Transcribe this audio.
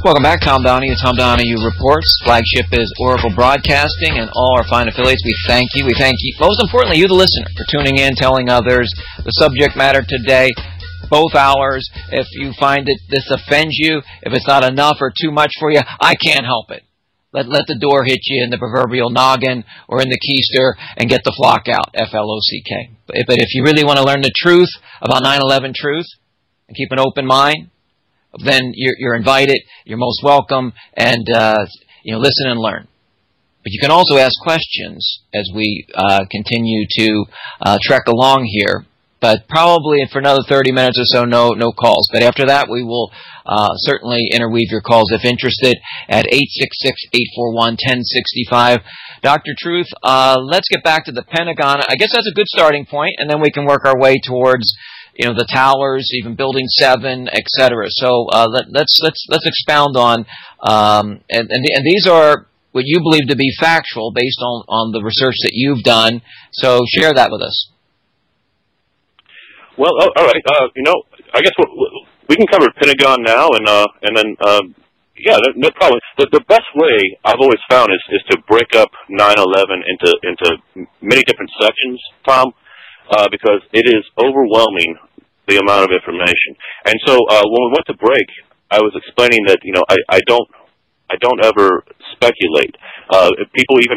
Welcome back, Tom Donahue. Tom Donahue Reports. Flagship is Oracle Broadcasting, and all our fine affiliates. We thank you. We thank you, most importantly, you, the listener, for tuning in, telling others the subject matter today. Both hours. If you find that this offends you, if it's not enough or too much for you, I can't help it. Let the door hit you in the proverbial noggin or in the keister and get the flock out, F-L-O-C-K. But if you really want to learn the truth about 9/11 truth and keep an open mind, then you're invited, you're most welcome, and listen and learn. But you can also ask questions as we continue to trek along here. But probably for another 30 minutes or so, no calls. But after that, we will certainly interweave your calls if interested at 866-841-1065. Dr. Truth, let's get back to the Pentagon. I guess that's a good starting point, and then we can work our way towards the towers, even Building 7, etc. So let's expound on and these are what you believe to be factual based on the research that you've done. So share that with us. Well, all right. I guess we can cover Pentagon now, and then no problem. The best way I've always found is to break up 9/11 into many different sections, Tom, because it is overwhelming the amount of information. And so when we went to break, I was explaining that I don't ever speculate. People even